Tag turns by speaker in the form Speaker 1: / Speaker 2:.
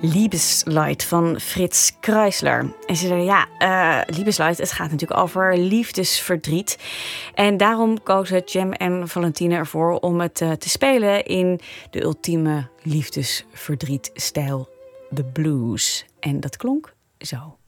Speaker 1: Liebesleid van Frits Kreisler. En ze zei, Liebesleid, het gaat natuurlijk over liefdesverdriet. En daarom kozen Jem en Valentine ervoor om het te spelen in de ultieme liefdesverdrietstijl, de blues. En dat klonk zo.